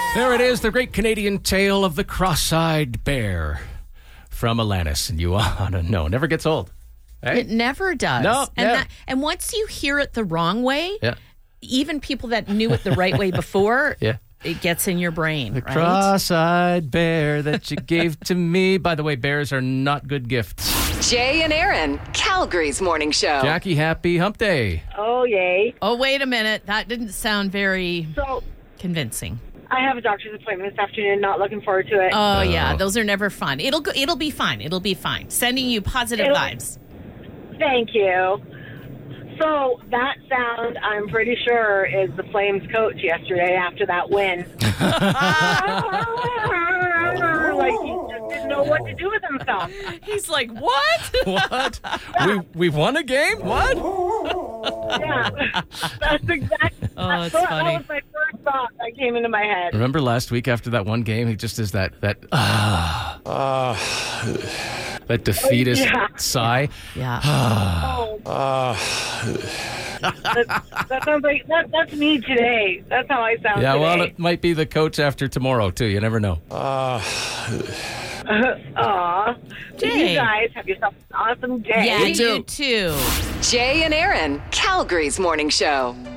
There it is, the great Canadian tale of the cross-eyed bear from Alanis. And you ought to know. Never gets old. Hey? It never does. No, And once you hear it the wrong way, Yeah. even people that knew it the right way before, Yeah. it gets in your brain, The right? cross-eyed bear that you gave to me. By the way, bears are not good gifts. Jay and Aaron, Calgary's morning show. Jackie, happy hump day. Oh, yay. Oh, wait a minute. That didn't sound very So convincing. I have a doctor's appointment this afternoon. Not looking forward to it. Oh, yeah. Those are never fun. It'll be fine. It'll be fine. Sending you positive vibes. Thank you. So that sound, I'm pretty sure, is the Flames coach yesterday after that win. Like he just didn't know what to do with himself. He's like, what? What? We won a game? What? Yeah, that's exactly. Oh, it's That funny. was my first thought that came into my head. Remember last week after that one game, he just does that defeatist sigh. Yeah. That sounds like that's me today. That's how I sound Yeah, today. well, it might be the coach after tomorrow, too. You never know. Aw. Jay. You guys have yourself an awesome day. Yeah, You too. you too. Jay and Aaron, Calgary's morning show.